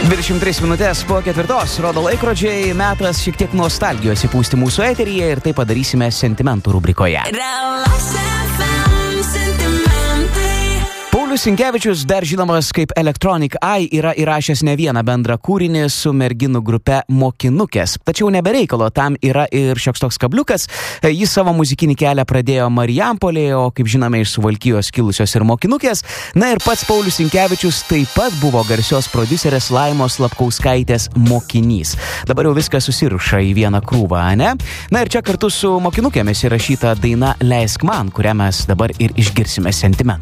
23 minutės po 4 rodo laikrodžiai, metas šiek tiek nostalgijos įpūsti mūsų eteryje ir tai padarysime sentimentų rubrikoje. Paulius Sinkevičius, dar žinomas kaip Electronic Eye, yra įrašęs ne vieną bendrą kūrinį su merginų grupe Mokinukės. Tačiau nebereikalo, tam yra ir šioks toks kabliukas. Jis savo muzikinį kelią pradėjo Marijampolėje, o kaip žinome iš Suvalkijos kilusios ir Mokinukės. Na ir pats Paulius Sinkevičius taip pat buvo garsios prodiuserės Laimos Lapkauskaitės mokinys. Dabar jau viskas susiruša į vieną krūvą, ne? Na ir čia kartu su Mokinukėmis įrašyta daina Leisk man, kurią mes dabar ir išgirsime sentimentą.